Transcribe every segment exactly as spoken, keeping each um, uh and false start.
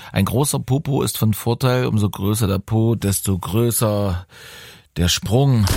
Ein großer Popo ist von Vorteil, umso größer der Po, desto größer der Sprung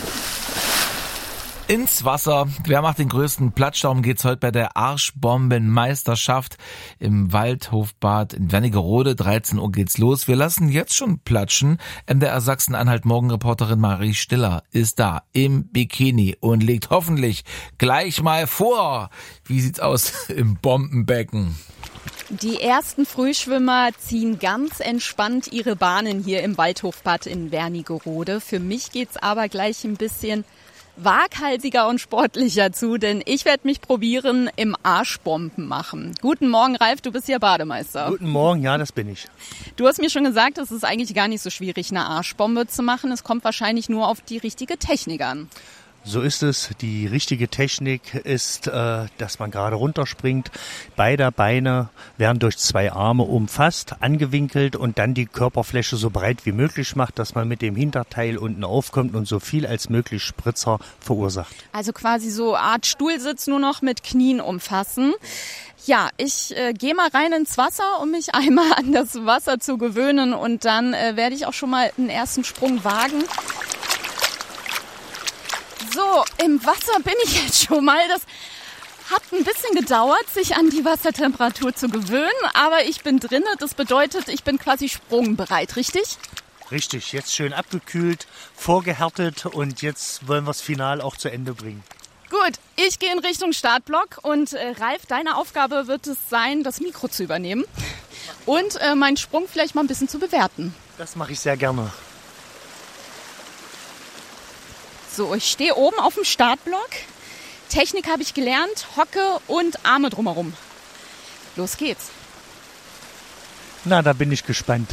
ins Wasser. Wer macht den größten Platsch? Darum geht's heute bei der Arschbombenmeisterschaft im Waldhofbad in Wernigerode. dreizehn Uhr geht's los. Wir lassen jetzt schon platschen. M D R Sachsen-Anhalt Morgenreporterin Marie Stiller ist da im Bikini und legt hoffentlich gleich mal vor. Wie sieht's aus im Bombenbecken? Die ersten Frühschwimmer ziehen ganz entspannt ihre Bahnen hier im Waldhofbad in Wernigerode. Für mich geht's aber gleich ein bisschen waghalsiger und sportlicher zu, denn ich werde mich probieren im Arschbomben machen. Guten Morgen, Ralf, du bist ja Bademeister. Guten Morgen, ja, das bin ich. Du hast mir schon gesagt, es ist eigentlich gar nicht so schwierig, eine Arschbombe zu machen. Es kommt wahrscheinlich nur auf die richtige Technik an. So ist es. Die richtige Technik ist, äh, dass man gerade runterspringt. Beide Beine werden durch zwei Arme umfasst, angewinkelt und dann die Körperfläche so breit wie möglich macht, dass man mit dem Hinterteil unten aufkommt und so viel als möglich Spritzer verursacht. Also quasi so eine Art Stuhlsitz nur noch mit Knien umfassen. Ja, ich äh, gehe mal rein ins Wasser, um mich einmal an das Wasser zu gewöhnen und dann äh, werde ich auch schon mal einen ersten Sprung wagen. So, im Wasser bin ich jetzt schon mal. Das hat ein bisschen gedauert, sich an die Wassertemperatur zu gewöhnen, aber ich bin drinne. Das bedeutet, ich bin quasi sprungbereit, richtig? Richtig, jetzt schön abgekühlt, vorgehärtet und jetzt wollen wir das Final auch zu Ende bringen. Gut, ich gehe in Richtung Startblock und äh, Ralf, deine Aufgabe wird es sein, das Mikro zu übernehmen und äh, meinen Sprung vielleicht mal ein bisschen zu bewerten. Das mache ich sehr gerne. So, ich stehe oben auf dem Startblock. Technik habe ich gelernt, Hocke und Arme drumherum. Los geht's. Na, da bin ich gespannt.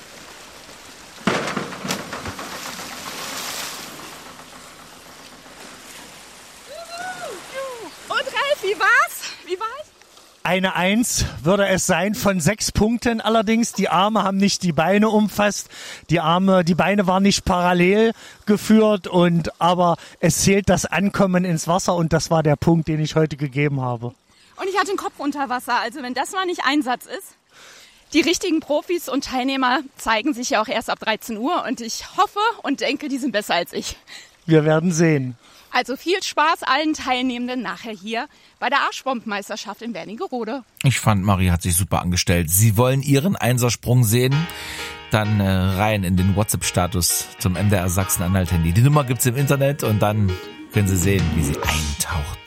Und Ralf, wie war's? Wie war's? Eine Eins würde es sein von sechs Punkten. Allerdings, die Arme haben nicht die Beine umfasst. Die Arme, die Beine waren nicht parallel geführt. Und, aber es zählt das Ankommen ins Wasser. Und das war der Punkt, den ich heute gegeben habe. Und ich hatte den Kopf unter Wasser. Also wenn das mal nicht Einsatz ist. Die richtigen Profis und Teilnehmer zeigen sich ja auch erst ab dreizehn Uhr. Und ich hoffe und denke, die sind besser als ich. Wir werden sehen. Also viel Spaß allen Teilnehmenden nachher hier bei der Arschbombenmeisterschaft in Wernigerode. Ich fand, Marie hat sich super angestellt. Sie wollen ihren Einsersprung sehen? Dann äh, rein in den WhatsApp-Status zum M D R Sachsen-Anhalt-Handy. Die Nummer gibt's im Internet und dann können Sie sehen, wie sie eintaucht.